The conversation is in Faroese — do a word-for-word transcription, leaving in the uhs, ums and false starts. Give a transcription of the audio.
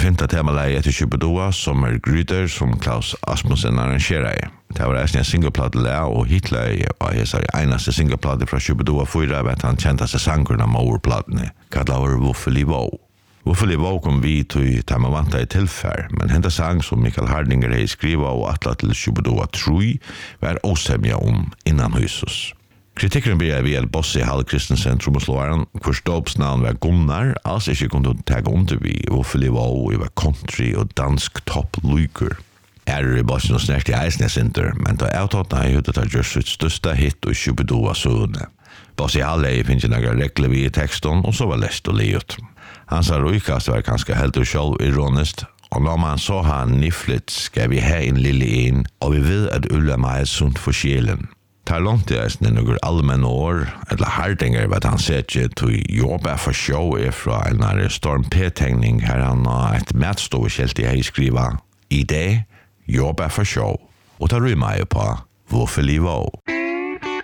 finta temaläge etter Shubidoua som er Gryder som Klaus Asmussen arrangerer. Det var en singleplate og Hitler og hesar einaste singleplate fra Shubidoua fyra vet han kjente seg sangurna med overplatene, kallar var Wuffeli Wow. Wuffeli Wow kom vi til tema vanta i tilfær, men henda sang som Mikael Hardinger hei skriva og atla til Shubidoua Trui var osemja om innan husus. Kritikkeren blir ved Bosse Hall Kristensen trommeslåaren, hvor Stobs navn var Gunnar, altså ikke kunne tagge under vi, Wuffeli Wow, vi var country og dansk topp-lyker. Her er i Bossen og snert i Eisnesinter, men da avtattene har høydet at gjør sitt største hit og Shubidoua søvne. Bosse Hall er finnes noen regler vi i teksten, og så var lest og livet. Hans røykast var ganske helt og selv ironisk, og når man så har niflet, skal vi ha en lille inn, og vi vet at Ulla er sunt for sjelen. Tar langt i eisen i noen allmenn år, eller Hardinger, vet han ser ikke til jobbe for show er fra en Storm P-tegning her han har et matståskjelt i hei skriva i det, jobbe for show. Og tar rymmer jeg på Wuffeli Wow.